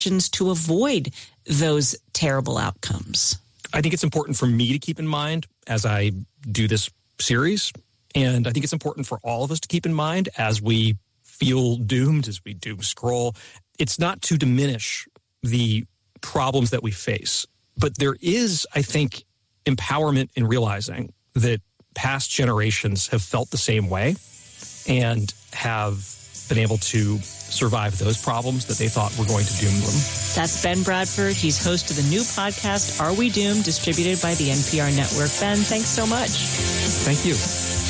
to avoid those terrible outcomes? I think it's important for me to keep in mind as I do this series, and I think it's important for all of us to keep in mind as we feel doomed, as we doom scroll. It's not to diminish the problems that we face, but there is, I think, empowerment in realizing that past generations have felt the same way and have been able to survive those problems that they thought were going to doom them. That's Ben Bradford. He's host of the new podcast, Are We Doomed?, distributed by the NPR network. Ben, thanks so much. Thank you.